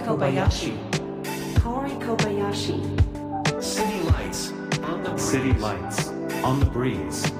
Kobayashi. Kaori Kobayashi. City lights on the breeze.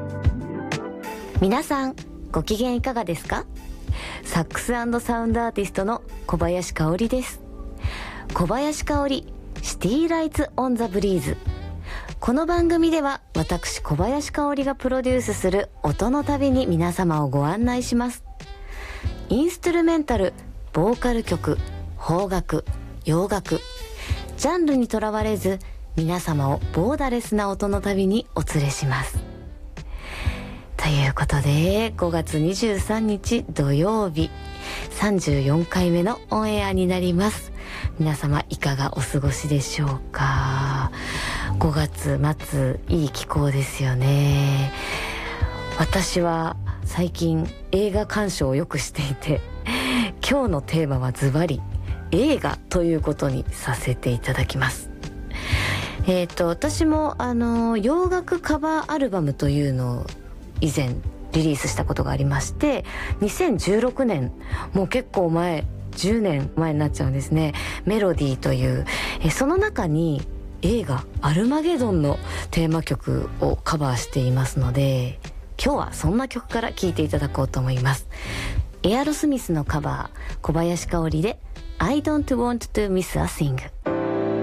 皆さんご機嫌いかがですか？サックス&サウンドアーティストの小林香織です。小林香織シティライツオンザブリーズ。この番組では私小林香織がプロデュースする音の旅に皆様をご案内します。インストゥルメンタル、ボーカル曲、邦楽、洋楽、ジャンルにとらわれず皆様をボーダレスな音の旅にお連れします。ということで5月23日土曜日34回目のオンエアになります。皆様いかがお過ごしでしょうか。5月末いい気候ですよね。私は最近映画鑑賞をよくしていて、今日のテーマはズバリ映画ということにさせていただきます。私も洋楽カバーアルバムというのを以前リリースしたことがありまして、2016年、もう結構前、10年前になっちゃうんですね。メロディーという、その中に映画アルマゲドンのテーマ曲をカバーしていますので、今日はそんな曲から聴いていただこうと思います。エアロスミスのカバー、小林香織で I don't want to miss a thing。